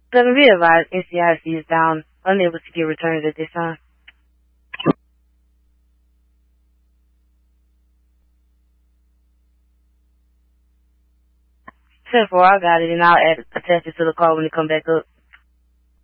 7 be advised, NCIC is down, unable to get returns at this time. 10-4, I got it, and I'll attach it to the call when it come back up.